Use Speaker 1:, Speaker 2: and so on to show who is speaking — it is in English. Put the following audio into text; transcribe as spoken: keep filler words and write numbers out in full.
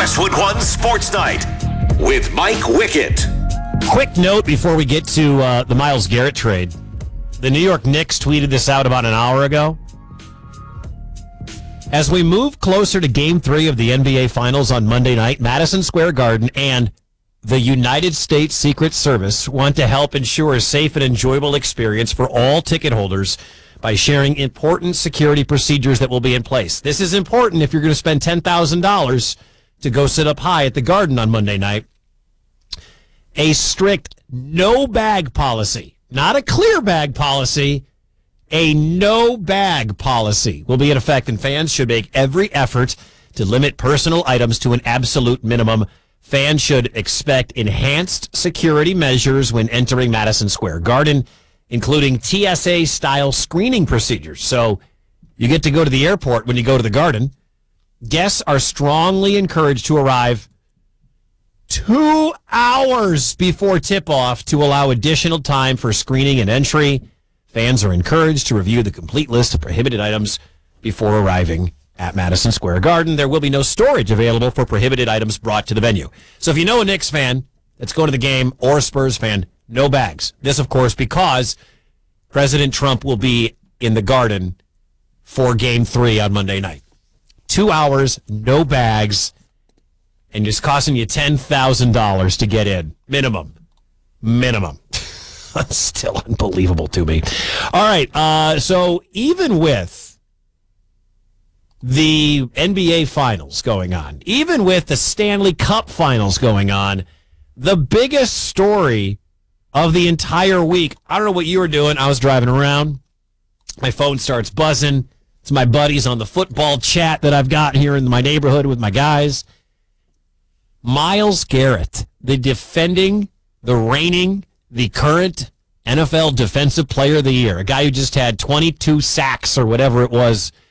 Speaker 1: Westwood One Sports Night with Mike Wickett.
Speaker 2: Quick note before we get to uh, the Myles Garrett trade. The New York Knicks tweeted this out about an hour ago. As we move closer to Game three of the N B A Finals on Monday night, Madison Square Garden and the United States Secret Service want to help ensure a safe and enjoyable experience for all ticket holders by sharing important security procedures that will be in place. This is important if you're going to spend ten thousand dollars to go sit up high at the Garden on Monday night. A strict no bag policy, not a clear bag policy, a no bag policy will be in effect, and fans should make every effort to limit personal items to an absolute minimum. Fans should expect enhanced security measures when entering Madison Square Garden, including T S A-style screening procedures. So you get to go to the airport when you go to the Garden. Guests are strongly encouraged to arrive two hours before tip-off to allow additional time for screening and entry. Fans are encouraged to review the complete list of prohibited items before arriving at Madison Square Garden. There will be no storage available for prohibited items brought to the venue. So if you know a Knicks fan that's going to the game or a Spurs fan, no bags. This, of course, because President Trump will be in the Garden for Game three on Monday night. Two hours, no bags, and just costing you ten thousand dollars to get in. Minimum. Minimum. That's still unbelievable to me. All right, uh, so even with the N B A Finals going on, even with the Stanley Cup Finals going on, the biggest story of the entire week, I don't know what you were doing. I was driving around. My phone starts buzzing. It's my buddies on the football chat that I've got here in my neighborhood with my guys. Myles Garrett, the defending, the reigning, the current N F L Defensive Player of the Year, a guy who just had twenty-two sacks or whatever it was